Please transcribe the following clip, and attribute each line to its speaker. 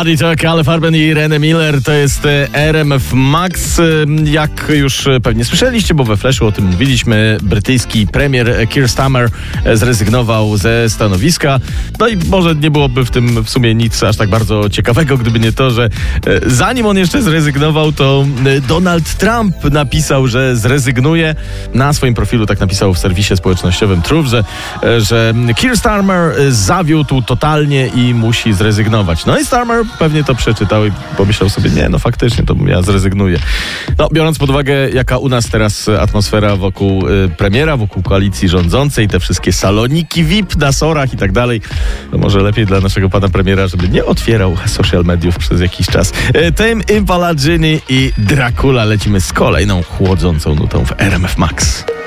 Speaker 1: Body Talk, Ale Farben i Irene Miller, to jest RMF Max. Jak już pewnie słyszeliście, bo we Flashu o tym mówiliśmy, brytyjski premier Keir Starmer zrezygnował ze stanowiska. No i może nie byłoby w tym w sumie nic aż tak bardzo ciekawego, gdyby nie to, że zanim on jeszcze zrezygnował, to Donald Trump napisał, że zrezygnuje. Na swoim profilu tak napisał w serwisie społecznościowym Truth, że Keir Starmer zawiódł totalnie i musi zrezygnować. No i Starmer pewnie to przeczytał i pomyślał sobie, nie, no faktycznie, to ja zrezygnuję. No, biorąc pod uwagę, jaka u nas teraz atmosfera wokół premiera, wokół koalicji rządzącej, te wszystkie saloniki VIP na sorach i tak dalej, to może lepiej dla naszego pana premiera, żeby nie otwierał social mediów przez jakiś czas. Tame Impala, Ginny i Dracula. Lecimy z kolejną chłodzącą nutą w RMF Max.